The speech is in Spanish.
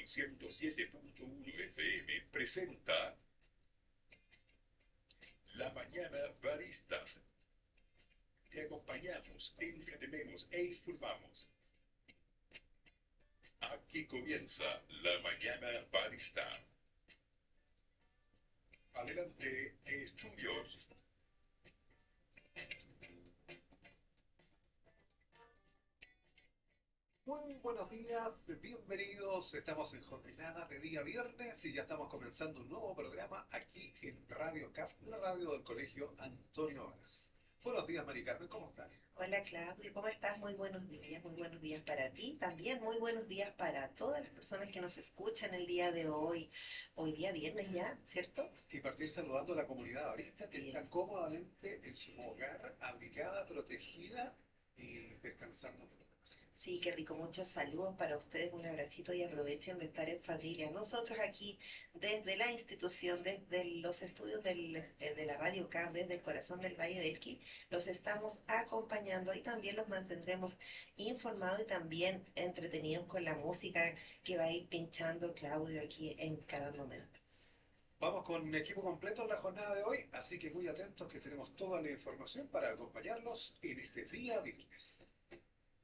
107.1 FM presenta La Mañana Barista. Te acompañamos, entretenemos e informamos. Aquí comienza La Mañana Barista. Adelante, estudios. Muy buenos días, bienvenidos. Estamos en jornada de día viernes y ya estamos comenzando un nuevo programa aquí en Radio CAF, la radio del Colegio Antonio Varas. Buenos días, Mari Carmen, ¿cómo están? Hola Claudio, ¿cómo estás? Muy buenos días para ti, también muy buenos días para todas las personas que nos escuchan el día de hoy, hoy día viernes ya, ¿cierto? Y partir saludando a la comunidad barista que está Es, cómodamente en su hogar, abrigada, protegida y descansando por la casa. sí, qué rico, muchos saludos para ustedes, un abracito y aprovechen de estar en familia. Nosotros aquí, desde la institución, desde los estudios de la Radio CAM, desde el corazón del Valle del Elqui, los estamos acompañando y también los mantendremos informados y también entretenidos con la música que va a ir pinchando Claudio aquí en cada momento. Vamos con equipo completo en la jornada de hoy, así que muy atentos que tenemos toda la información para acompañarlos en este día viernes.